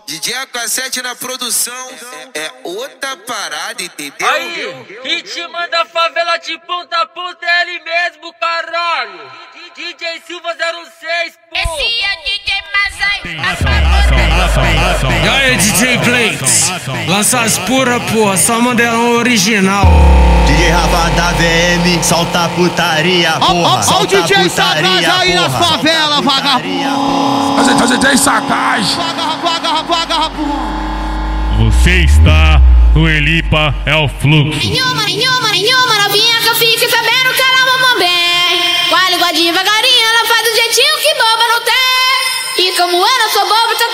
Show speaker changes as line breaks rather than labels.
DJ AK7 na produção é outra parada, entendeu?
Aí, quem te manda a favela de ponta a ponta é ele mesmo, caralho. DJ Silva 06, pô.
Esse é DJ Mazai.
E aí, DJ Blakes, lança as pura, porra, só modelão original.
DJ Rafa da VM, solta putaria, porra.
Ó o DJ Sagaz aí nas favelas, vagabundo.
A gente tem Sagaz.
Vagabundo.
Você está no Elipa, é o fluxo.
Nenhuma novinha que eu fique sabendo que ela mama bem. Com a língua devagarinho, ela faz do jeitinho que boba não tem. E como eu não sou boba,